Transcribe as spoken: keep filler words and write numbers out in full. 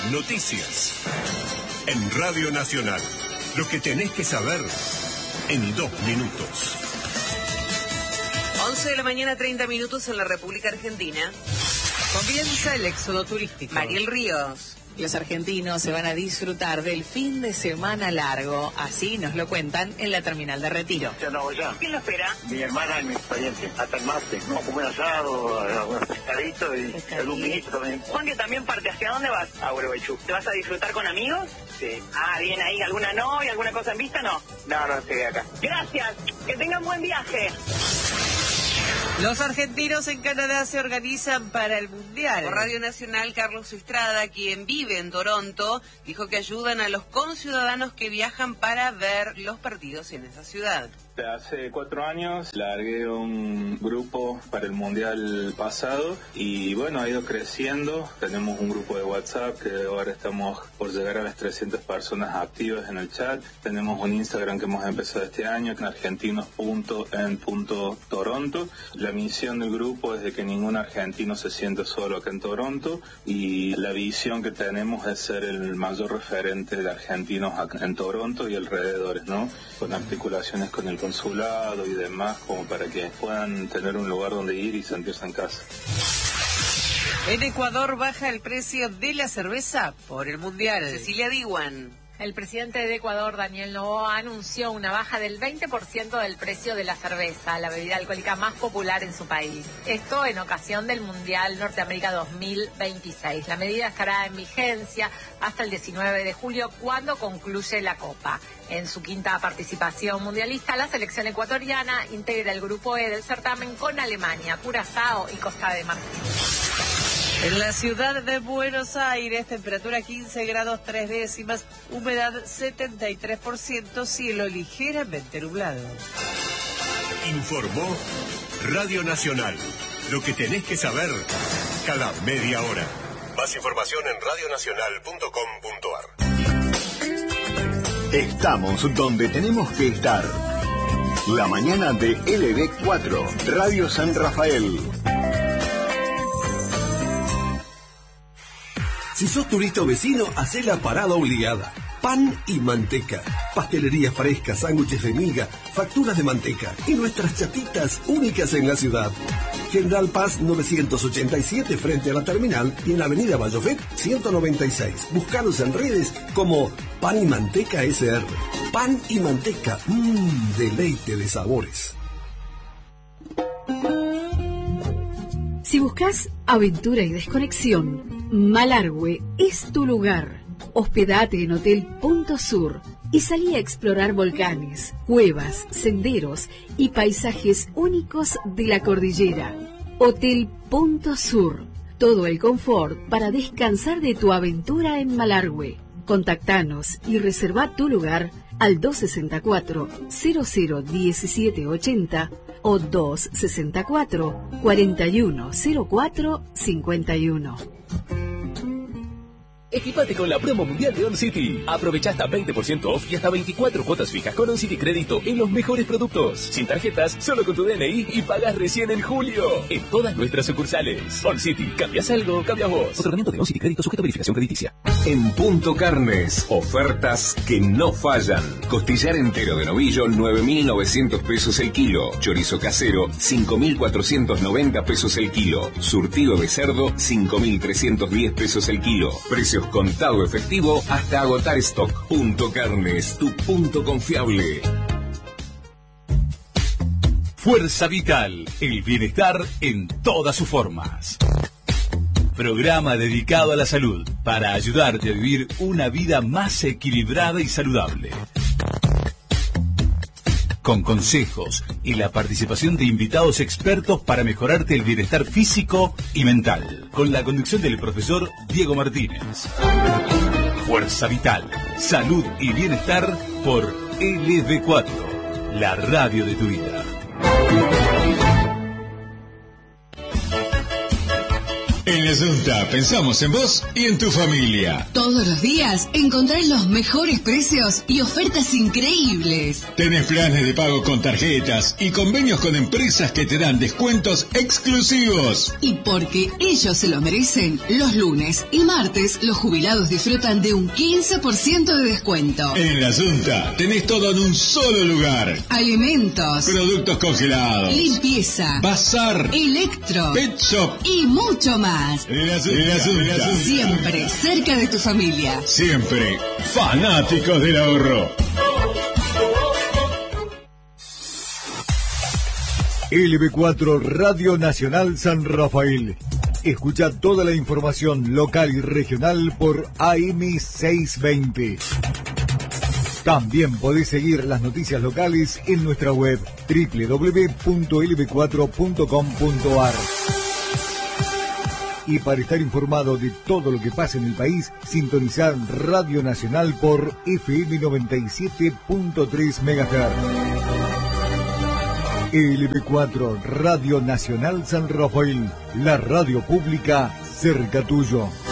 Noticias. En Radio Nacional. Lo que tenés que saber en dos minutos. once de la mañana, treinta minutos en la República Argentina. Comienza el éxodo turístico. Mariel Ríos. Los argentinos se van a disfrutar del fin de semana largo, así nos lo cuentan en la terminal de Retiro. Ya no voy ya. ¿Quién lo espera? Mi hermana y mis parientes. Hasta el martes. Vamos a comer asado, algunos pescaditos y algún vinito también. Juan, que también parte. ¿Hacia dónde vas? A Gualeguaychú. ¿Te vas a disfrutar con amigos? Sí. Ah, bien ahí. ¿Alguna novia, alguna cosa en vista? No. No, no, estoy acá. Gracias. Que tengan buen viaje. Los argentinos en Canadá se organizan para el Mundial. Por Radio Nacional, Carlos Estrada, quien vive en Toronto, dijo que ayudan a los conciudadanos que viajan para ver los partidos en esa ciudad. Hace cuatro años largué un grupo para el Mundial pasado y bueno, ha ido creciendo. Tenemos un grupo de WhatsApp que ahora estamos por llegar a las trescientas personas activas en el chat. Tenemos un Instagram que hemos empezado este año, en argentinos punto en punto toronto. La misión del grupo es de que ningún argentino se sienta solo acá en Toronto y la visión que tenemos es ser el mayor referente de argentinos acá en Toronto y alrededores, ¿no? Con articulaciones con el consulado y demás, como para que puedan tener un lugar donde ir y sentirse en casa. En Ecuador baja el precio de la cerveza por el Mundial. Cecilia Diwan. El presidente de Ecuador, Daniel Noboa, anunció una baja del veinte por ciento del precio de la cerveza, la bebida alcohólica más popular en su país. Esto en ocasión del Mundial Norteamérica dos mil veintiséis. La medida estará en vigencia hasta el diecinueve de julio, cuando concluye la Copa. En su quinta participación mundialista, la selección ecuatoriana integra el grupo E del certamen con Alemania, Curazao y Costa de Marfil. En la ciudad de Buenos Aires, temperatura quince grados tres décimas, humedad setenta y tres por ciento, cielo ligeramente nublado. Informó Radio Nacional. Lo que tenés que saber cada media hora. Más información en radio nacional punto com punto a r. Estamos donde tenemos que estar. La mañana de L B cuatro, Radio San Rafael. Si sos turista o vecino, hacé la parada obligada. Pan y manteca. Pastelería fresca, sándwiches de miga, facturas de manteca y nuestras chatitas únicas en la ciudad. General Paz novecientos ochenta y siete frente a la terminal y en la avenida Vallofet ciento noventa y seis. Búscanos en redes como Pan y Manteca S R. Pan y manteca. Mmm, deleite de sabores. Si buscas aventura y desconexión, Malargüe es tu lugar. Hospedate en Hotel Punto Sur y salí a explorar volcanes, cuevas, senderos y paisajes únicos de la cordillera. Hotel Punto Sur. Todo el confort para descansar de tu aventura en Malargüe. Contactanos y reserva tu lugar al dos sesenta y cuatro, cero cero diecisiete ochenta o dos sesenta y cuatro, cuarenta y uno cero cuatro cincuenta y uno. Equipate con la promo mundial de OnCity. Aprovecha hasta veinte por ciento off y hasta veinticuatro cuotas fijas con OnCity Crédito en los mejores productos. Sin tarjetas, solo con tu D N I y pagas recién en julio. En todas nuestras sucursales. OnCity. ¿Cambias algo? Cambias vos. Otorgamiento de OnCity Crédito sujeto a verificación crediticia. En Punto Carnes, ofertas que no fallan. Costillar entero de novillo, nueve mil novecientos pesos el kilo. Chorizo casero, cinco mil cuatrocientos noventa pesos el kilo. Surtido de cerdo, cinco mil trescientos diez pesos el kilo. Precio contado efectivo hasta agotar stock. Punto Carnes, tu punto confiable. Fuerza Vital, el bienestar en todas sus formas. Programa dedicado a la salud para ayudarte a vivir una vida más equilibrada y saludable. Con consejos y la participación de invitados expertos para mejorarte el bienestar físico y mental. Con la conducción del profesor Diego Martínez. Fuerza Vital, salud y bienestar por L B cuatro, la radio de tu vida. L En Asunta pensamos en vos y en tu familia. Todos los días encontrás los mejores precios y ofertas increíbles. Tenés planes de pago con tarjetas y convenios con empresas que te dan descuentos exclusivos. Y porque ellos se lo merecen, los lunes y martes los jubilados disfrutan de un quince por ciento de descuento. En La Asunta tenés todo en un solo lugar. Alimentos, productos congelados, limpieza, bazar, electro, pet shop y mucho más. En La Asunta. Siempre cerca de tu familia. Siempre fanáticos del ahorro. L B cuatro Radio Nacional San Rafael. Escucha toda la información local y regional por A M seiscientos veinte. También podés seguir las noticias locales en nuestra web doble u doble u doble u punto l b cuatro punto com punto a r. Y para estar informado de todo lo que pasa en el país, sintonizar Radio Nacional por F M noventa y siete punto tres megahertz. L B cuatro Radio Nacional San Rafael, la radio pública cerca tuyo.